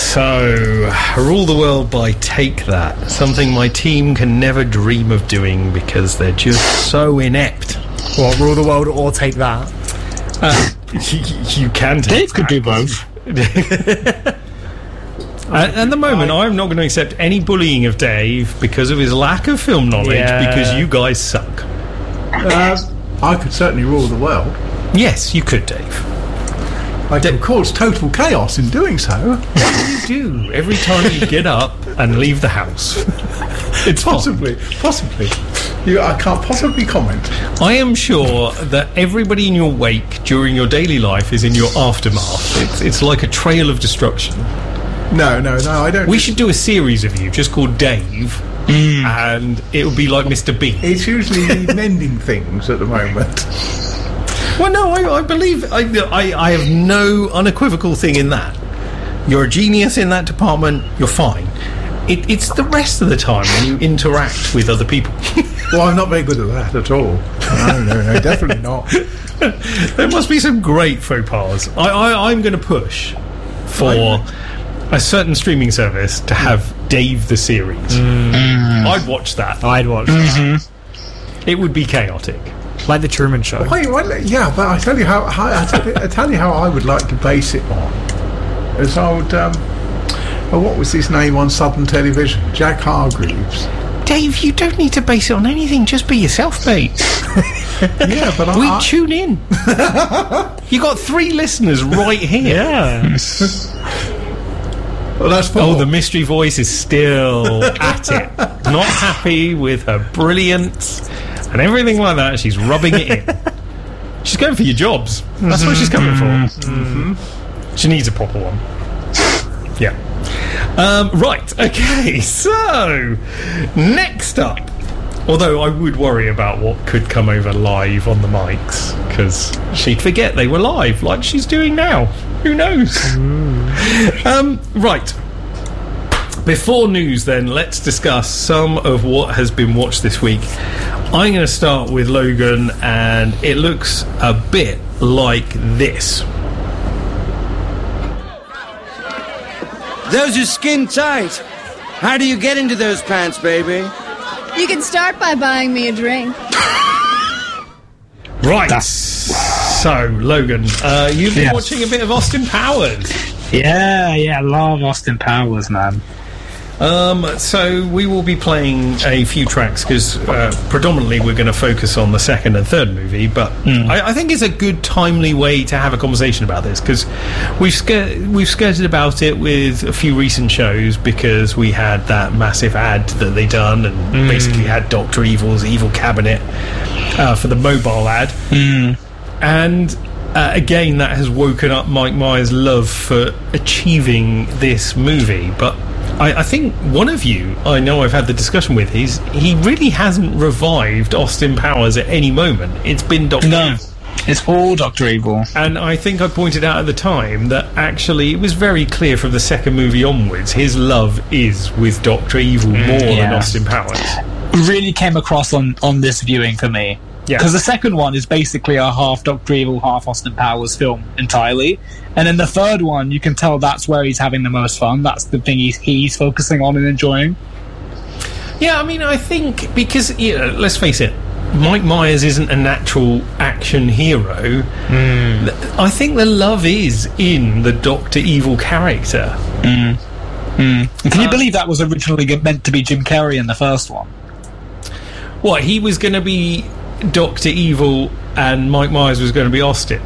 So, rule the world by Take That. Something my team can never dream of doing because they're just so inept. What, rule the world or Take That? You can take Dave could do both. At the moment, I'm not going to accept any bullying of Dave because of his lack of film knowledge, because you guys suck. I could certainly rule the world. Yes, you could, Dave. I could cause total chaos in doing so. What do you do every time you get up and leave the house? It's Possibly. I can't possibly comment. I am sure that everybody in your wake during your daily life is in your aftermath. It's like a trail of destruction. No, I don't. We should do a series of you just called Dave, and it would be like Mr. Bean. It's usually mending things at the moment. Well, no, I believe I have no unequivocal thing in that. You're a genius in that department. You're fine. It's the rest of the time when you interact with other people. Well, I'm not very good at that at all. No, definitely not. There must be some great faux pas. I'm going to push for a certain streaming service to have Dave the series. I'd watch that. I'd watch that. It would be chaotic. Like the Truman Show. Yeah, but I tell you how I would like to base it on. As I would, what was his name on Southern Television? Jack Hargreaves. Dave, you don't need to base it on anything. Just be yourself, mate. Yeah, but we tune in. You got 3 listeners right here. Yeah. Well, that's four. Oh, the mystery voice is still at it. Not happy with her brilliance and everything like that. She's rubbing it in. She's going for your jobs. That's what she's coming for. She needs a proper one. Yeah. Right, okay, so next up, although I would worry about what could come over live on the mics, because she'd forget they were live, like she's doing now. Who knows? Right. Before news, then, let's discuss some of what has been watched this week. I'm going to start with Logan, and it looks a bit like this. Those are skin tight. How do you get into those pants, baby? You can start by buying me a drink. Right. So, Logan, you've been watching a bit of Austin Powers. Yeah, I love Austin Powers, man. So we will be playing a few tracks because predominantly we're going to focus on the second and third movie, but I think it's a good timely way to have a conversation about this because we've skirted about it with a few recent shows because we had that massive ad that they done and basically had Dr. Evil's Evil Cabinet for the mobile ad, and again that has woken up Mike Myers' love for achieving this movie, but I think one of you, I know I've had the discussion with, he really hasn't revived Austin Powers at any moment. It's been Dr. No, it's all Dr. Evil. And I think I pointed out at the time that actually it was very clear from the second movie onwards, his love is with Dr. Evil more than Austin Powers. Really came across on this viewing for me. Because the second one is basically a half Dr. Evil, half Austin Powers film entirely. And then the third one, you can tell that's where he's having the most fun. That's the thing he's focusing on and enjoying. Yeah, I mean, I think because, let's face it, Mike Myers isn't a natural action hero. I think the love is in the Dr. Evil character. Can you believe that was originally meant to be Jim Carrey in the first one? What, he was going to be Dr. Evil and Mike Myers was going to be Austin?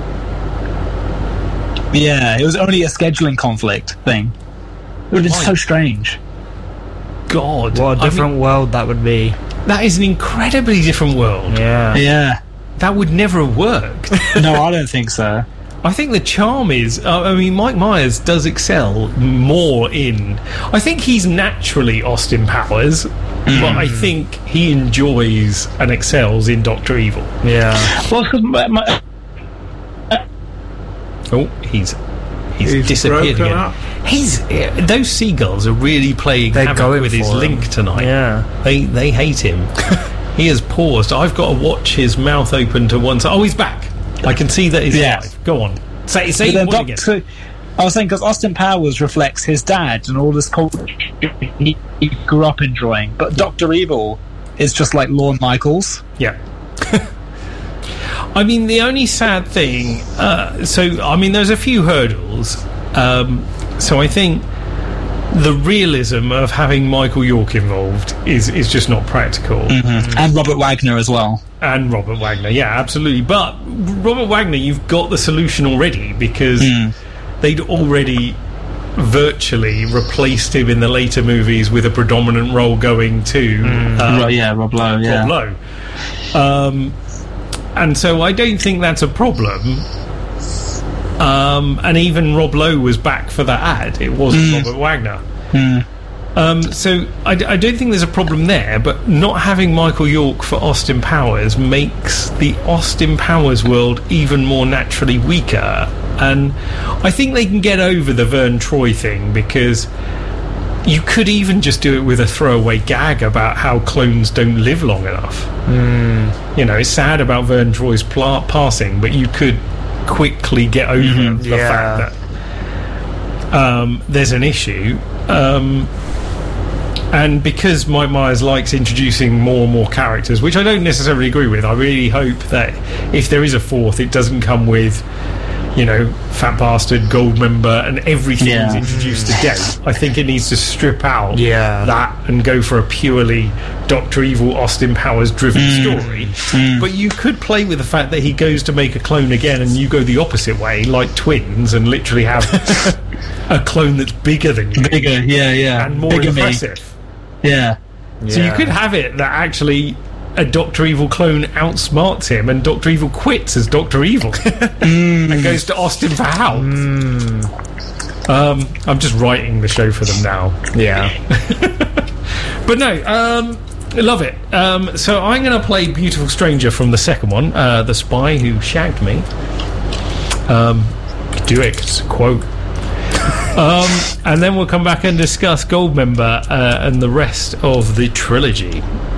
Yeah, it was only a scheduling conflict thing. It was so strange. God. What a different world that would be. That is an incredibly different world. Yeah. That would never have worked. No, I don't think so. I think the charm is, I mean, Mike Myers does excel more in... I think he's naturally Austin Powers, but I think he enjoys and excels in Dr. Evil. Yeah. Well, because oh, he's disappeared again. Those seagulls are really playing havoc with his link tonight. Yeah. They hate him. He has paused. I've got to watch his mouth open to one side. Oh, he's back. I can see that he's alive. Go on. Say it again. I was saying because Austin Powers reflects his dad and all this culture he grew up enjoying, but Dr. Evil is just like Lorne Michaels. Yeah. I mean, the only sad thing... there's a few hurdles. So I think the realism of having Michael York involved is just not practical. Mm-hmm. And Robert Wagner as well. And Robert Wagner, yeah, absolutely. But Robert Wagner, you've got the solution already, because they'd already virtually replaced him in the later movies with a predominant role going to... Rob Lowe, yeah. Rob Lowe. And so I don't think that's a problem. And even Rob Lowe was back for that ad. It wasn't Robert Wagner. So I don't think there's a problem there, but not having Michael York for Austin Powers makes the Austin Powers world even more naturally weaker. And I think they can get over the Vern Troy thing, because you could even just do it with a throwaway gag about how clones don't live long enough. You know, it's sad about Vern Troy's passing, but you could quickly get over the fact that there's an issue. And because Mike Myers likes introducing more and more characters, which I don't necessarily agree with, I really hope that if there is a fourth, it doesn't come with, you know, Fat Bastard, Goldmember, and everything is introduced again. I think it needs to strip out that and go for a purely Dr. Evil, Austin Powers driven story. But you could play with the fact that he goes to make a clone again, and you go the opposite way, like twins, and literally have a clone that's bigger than you. And more impressive. So you could have it that actually a Dr. Evil clone outsmarts him, and Dr. Evil quits as Dr. Evil and goes to Austin for help. I'm just writing the show for them now. But no, I love it. So I'm going to play Beautiful Stranger from the second one, The Spy Who Shagged Me. Do it, 'cause it's a quote. And then we'll come back and discuss Goldmember and the rest of the trilogy.